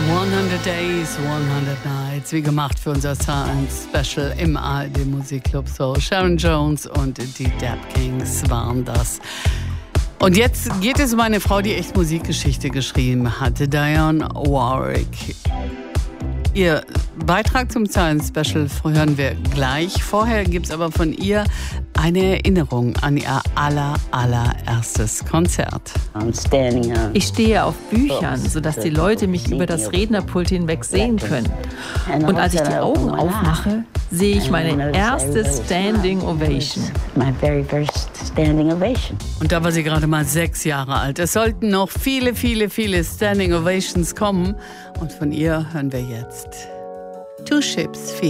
100 Days, 100 Nights, wie gemacht für unser Science-Special im ARD Musikclub. So, Sharon Jones und die Dap Kings waren das. Und jetzt geht es um eine Frau, die echt Musikgeschichte geschrieben hatte, Dionne Warwick. Ihr Beitrag zum Science-Special hören wir gleich. Vorher gibt es aber von ihr eine Erinnerung an ihr allererstes Konzert. Ich stehe auf Büchern, sodass die Leute mich über das Rednerpult hinweg sehen können. Und als ich die Augen aufmache, sehe ich meine erste Standing Ovation. Und da war sie gerade mal 6 Jahre alt. Es sollten noch viele Standing Ovations kommen. Und von ihr hören wir jetzt Two Ships.